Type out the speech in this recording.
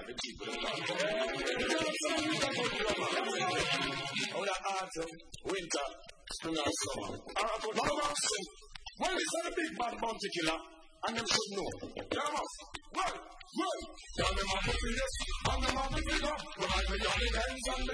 the people. Oh, that autumn, winter, spring or summer. Well, it's not a big bad bounty killer, and them should know. Yeah, boss. Well. Tell them I'm the fingers, I'm the figure. When I play on the hands and the